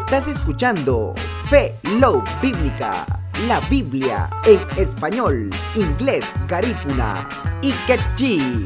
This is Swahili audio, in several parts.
Estás escuchando Fe Love Bíblica, la Biblia en español, inglés, garífuna y quechí.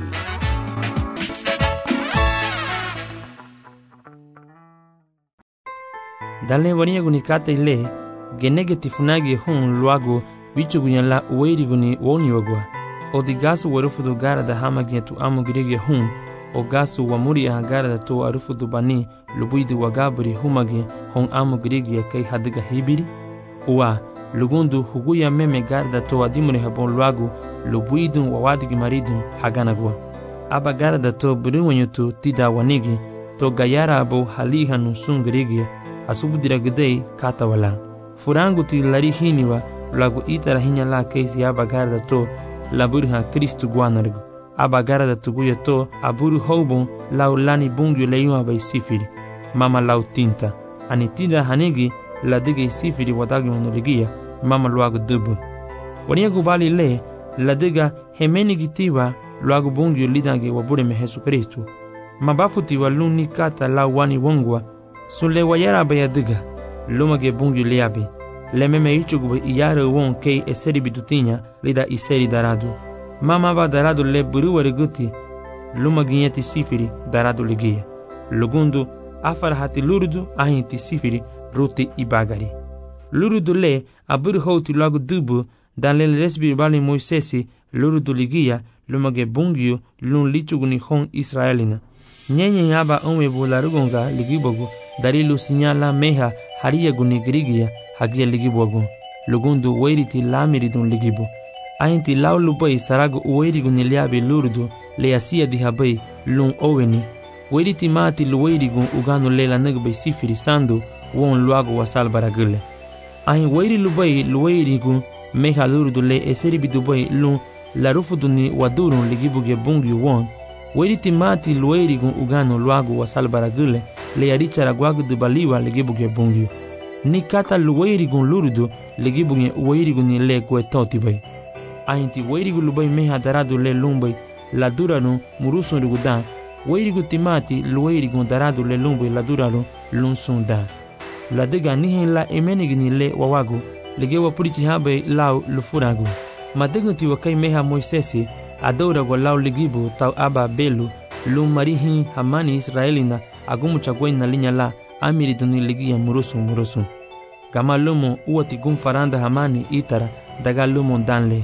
Dalle wani guni kata ile genege tifunagi hun luago bicho gunyala uweri guni woni wagwa o di gasu warufudu gara da hamagia tu amu girege hun o gasu wamuri gara da to arufudu bani lubuidu wagaburi humagi hon amu girege kai hadiga hibiri uwa lugundu huguya meme gara da to adimure habon luago lubuidu wawadigi maridu haganagwa aba gara da to buriwanyutu tida wanigi to gayara abo haliha nusun girege asubu diragdei kata wala furangu ti lari hiniwa lagu itara hinya la keisi abagara da to laburha Kristu guanargu abagara da tuguya to aburu houbon lau lani bungyu leiwa bai sifiri mama lau tinta anitinda hanigi ladige sifiri wadagi monorigia mama luagu dubu wania gubali le ladiga hemeni gitiwa luagu bungyu lidange wabure me Jesu Kristu mabafuti waluni kata lau wani wongwa Sunle wayara bayadiga lumage bungyu liabe lememe ichugu iyare won kei eseri bidutinya lida iseri daradu mama ba daradu le buruwari guti lumaginyeti sifiri daradu ligia lugundu afarhati lurudu ahinti sifiri ruti ibagari lurudu le aburu houti lagu dubu dan le resbi bali Moisesi lurudu ligia lumage bungyu lun lichugu ni hon Israelina nyenye yaba onwe bularugonga ligibogu darilu sinyala meha hariya guni girigia hagia ligibogu lugundu weiriti lamiridun ligibo ainti laulu bai saragu uweiri guni liabi lurdu leasia dihabai lun oweni weiriti mati luweiri gun uganu lela nagbai sifiri sandu won luagu wasal baragule ain weiri lubai luweiri gun meha lurdu le eseri bidubai lun larufuduni wadurun ligibuge bungyu won Weiriti mati lueiri gun ugano luagu wasal baragule le yaricha ragwagu dubaliwa legibuge bungyu. Ni kata lueiri gun lurudu legibuge ueiri gun le guetoti bay. Ainti weiri gun lubai meha daradu le lumbai la duranu murusun rugudan. Weiri gun timati lueiri gun daradu le lumbai la duranu lunsun da. La dega nihin la emenigni le wawagu legewa purichi habe lau lufuragu. Madegunti wakai meha Moisesi Adora golau ligibu tau aba belu lu marihi hamani Israelina agumu chagwena linya la amiri duni ligia murusu gama lumo uati gum faranda hamani itara daga lumo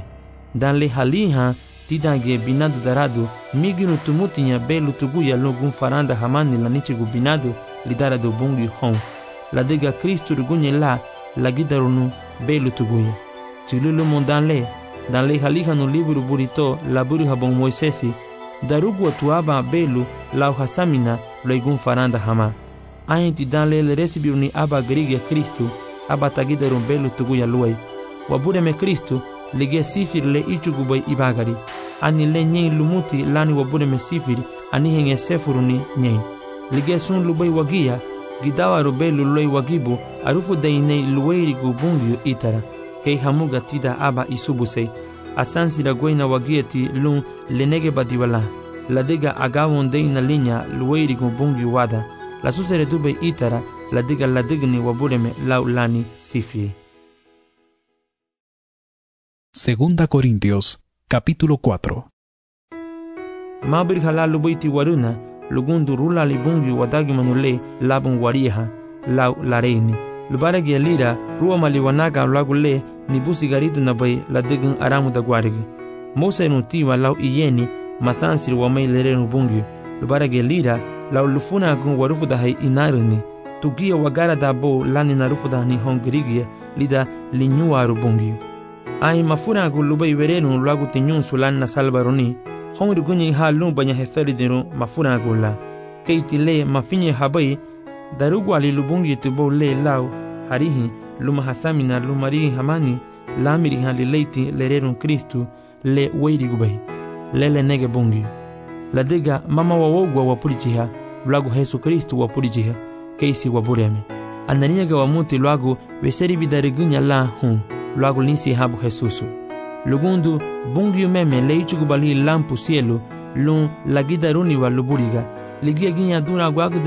danle haliha tidange binadu daradu miginu tumutinya belu tuguya lu gum faranda hamani la nichigu binadu lidara do bungi hon la dega Kristu rugunye la gidarunu belu tuguya chilulu mondanle Dan le haliha no liburu burito la buriha bon Moisesi darugu atuaba belu lau hasamina loigun faranda hama ainti dan le resibiu ni aba grigia Kristu aba tagidarun belu tuguya luai wabure me Kristu lige sifir le ichugu bai ibagari ani le nyen lumuti lani wabure me sifir ani henge sefuru ni nyen lige sun lubai wagia gidawa rubelu loi wagibu arufu dainei luweiri gubungyu itara kei hamuga tida aba isubusei asansi la goina wagieti lun lenege badiwala la dega agawon deina linya luweiri gumbungi wada la susere dube itara la dega la digni wabureme laulani sifi. Segunda Corintios capítulo 4. Mabir hala lubaiti waruna lugundu rula libungi wadagi manule labun wariha lau lareini lubaragi alira ruwa maliwanaga lagule nibusi garidu na bay la digun aramu da guarigi Mose nutiwa lau iyeni masansir wa may lerenu bungi lubaragi alira lau lufuna gun warufu da hay inaruni tugia wagara da bo lani narufu da ni hongrigia lida linyuaru bungi ay mafuna gun lubay werenu lagu tinyun sulan na salbaruni hongri gunyi ha lumbanya heferi dinu mafuna gun la keiti le mafinye habay darugu ali lubungi tubo le lau harihi luma hasamina lumari hamani lamiri hali leiti lererun Kristu le weiri gubai lele nege bungi la dega mama wawogwa wapurichiha lagu Jesu Kristu wapurichiha keisi wabureme ananiaga wamuti lagu weseri bidarigunya la hun lagu linsi habu Jesusu lugundu bungi meme leichu gubali lampu cielo lun lagidaruni wa luburiga ligia ginya dura gwagu